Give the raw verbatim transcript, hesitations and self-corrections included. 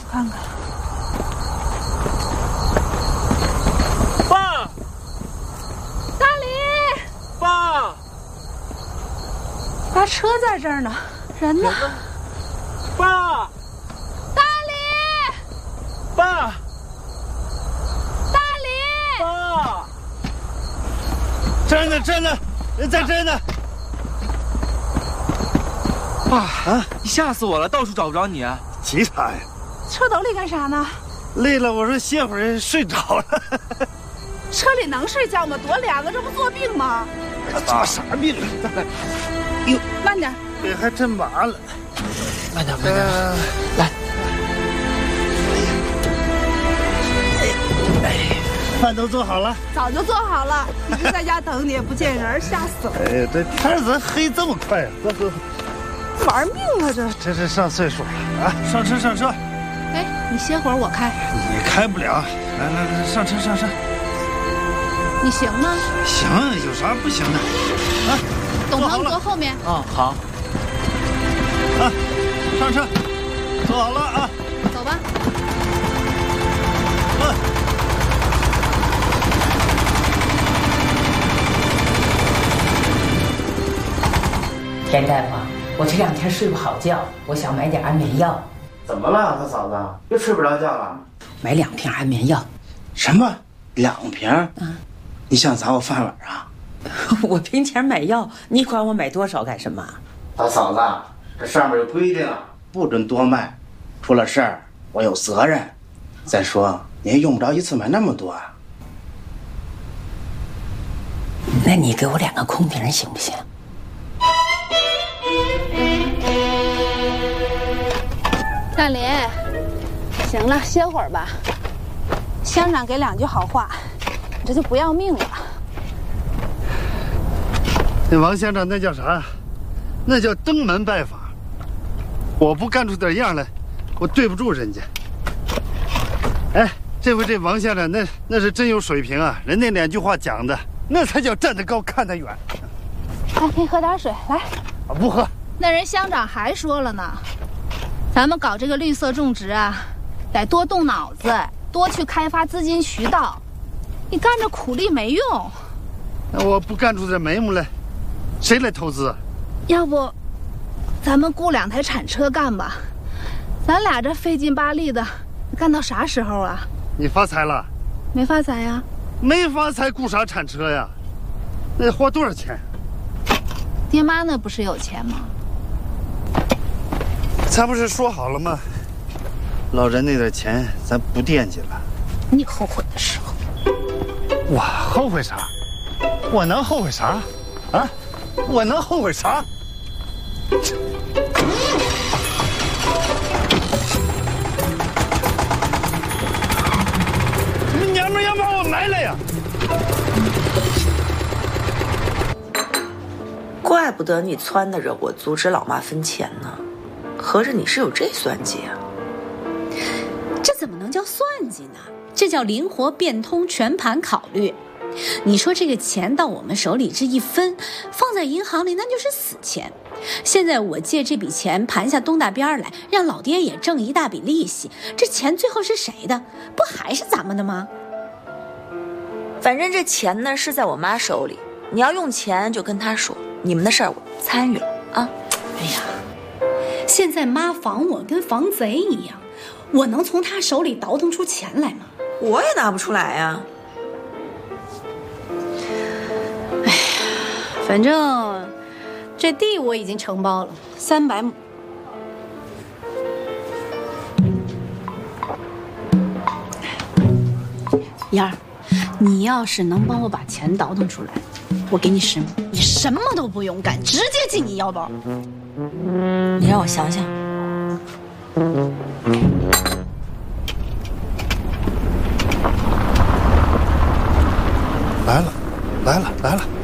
看看。 爸， 大李， 爸， 爸车在这儿呢，人呢？ 爸， 大李， 爸， 大李， 爸， 这儿呢，这儿呢，人在这儿呢。 爸啊！你吓死我了，到处找不着你。 急啥呀？ 车斗里干啥呢？ 累了，我说歇会儿，睡着了。 车里能睡觉吗？多凉啊，这不作病吗？ 做啥病啊？ 哟，慢点。 这还真麻了。 慢点，慢点，呃、来。 哎，饭都做好了？ 早就做好了，一直在家等你，也不见人，吓死了。 哎，这天怎么黑这么快啊？走走。 玩命啊这！ 这是上岁数了啊！上车上车！ 哎，你歇会儿我开。 你开不了，来来来，上车上车。 你行吗？ 行，有啥不行的？啊， 董鹏坐后面。 哦，好。 啊，上车，坐好了啊。 走吧。 嗯。 田大夫，我这两天睡不好觉，我想买点安眠药。 怎么了，他嫂子？又睡不着觉了？ 买两瓶安眠药。 什么？两瓶？ 嗯， 你想砸我饭碗啊？ 我凭钱买药，你管我买多少干什么？ 大嫂子，这上面有规定，不准多卖，出了事儿我有责任。再说你也用不着一次买那么多啊。 那你给我两个空瓶行不行？ 大林，行了，歇会儿吧。乡长给两句好话，你这就不要命了。 那王乡长那叫啥？那叫登门拜访。我不干出点样来，我对不住人家。哎，这回这王乡长那那是真有水平啊！人那两句话讲的，那才叫站得高看得远。 来，给你喝点水，来。 啊，不喝。 那人乡长还说了呢。咱们搞这个绿色种植啊，得多动脑子，多去开发资金渠道。你干着苦力没用。 那我不干出点眉目来，谁来投资？ 要不，咱们雇两台铲车干吧？咱俩这费劲巴力的，干到啥时候啊？ 你发财了？ 没发财呀。 没发财，雇啥铲车呀？那得花多少钱？ 爹妈那不是有钱吗？ 咱不是说好了吗？老人那点钱咱不惦记了。 你后悔的时候。 我后悔啥？我能后悔啥？啊？我能后悔啥？你们娘们要把我埋了呀！ 怪不得你撺掇着我阻止老妈分钱呢，合着你是有这算计啊？ 这怎么能叫算计呢？这叫灵活变通，全盘考虑。你说这个钱到我们手里这一分，放在银行里那就是死钱。现在我借这笔钱盘下东大边来，让老爹也挣一大笔利息，这钱最后是谁的？不还是咱们的吗？ 反正这钱呢是在我妈手里，你要用钱就跟她说，你们的事儿我参与了啊。 哎呀，现在妈防我跟防贼一样，我能从她手里倒腾出钱来吗？ 我也拿不出来呀。 哎呀，反正这地我已经承包了，三百亩。燕儿，你要是能帮我把钱倒腾出来，我给你十亩，你什么都不用干，直接进你腰包。 你让我想想。 来了，来了，来了。